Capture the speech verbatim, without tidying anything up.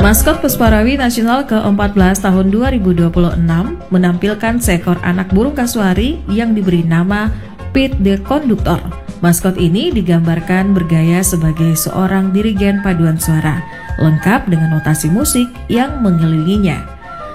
Maskot Pusparawi Nasional ke empat belas tahun dua ribu dua puluh enam menampilkan seekor anak burung kasuari yang diberi nama Pete the Conductor. Maskot ini digambarkan bergaya sebagai seorang dirigen paduan suara, lengkap dengan notasi musik yang mengelilinginya.